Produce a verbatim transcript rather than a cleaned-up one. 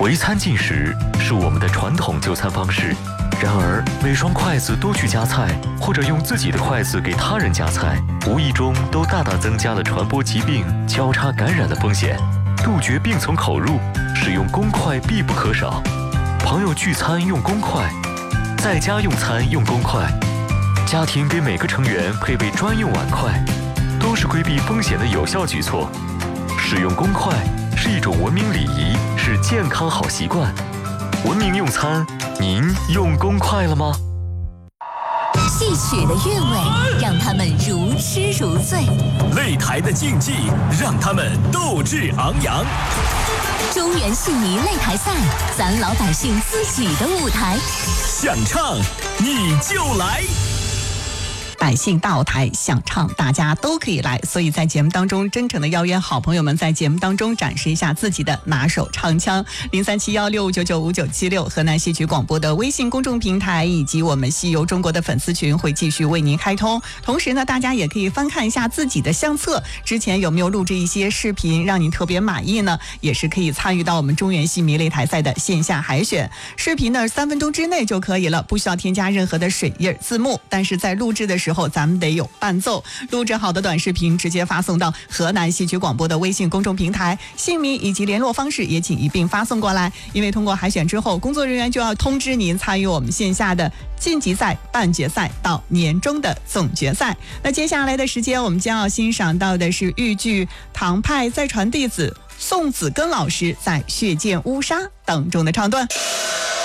围餐进食是我们的传统就餐方式，然而每双筷子都去夹菜，或者用自己的筷子给他人夹菜，无意中都大大增加了传播疾病、交叉感染的风险。杜绝病从口入，使用公筷必不可少。朋友聚餐用公筷，在家用餐用公筷，家庭给每个成员配备专用碗筷，都是规避风险的有效举措。使用公筷是一种文明礼仪，是健康好习惯。文明用餐，您用公筷了吗？ 戏曲的韵味让他们如痴如醉， 擂台的竞技让他们斗志昂扬。 中原戏迷擂台赛，咱老百姓自己的舞台， 想唱你就来。 百姓大舞台想唱，大家都可以来，所以在节目当中真诚的邀约好朋友们在节目当中展示一下自己的拿手唱腔。零三七幺六五九九五九七六河南戏曲广播的微信公众平台以及我们戏游中国的粉丝群会继续为您开通。同时呢，大家也可以翻看一下自己的相册，之前有没有录制一些视频让你特别满意呢？也是可以参与到我们中原戏迷擂台赛的线下海选。视频呢三分钟之内就可以了，不需要添加任何的水印字幕，但是在录制的时候后咱们得有伴奏，录制好的短视频直接发送到河南戏曲广播的微信公众平台，姓名以及联络方式也请一并发送过来。因为通过海选之后，工作人员就要通知您参与我们线下的晋级赛、半决赛到年终的总决赛。那接下来的时间，我们将要欣赏到的是豫剧唐派再传弟子宋子根老师在《血溅乌纱》当中的唱段。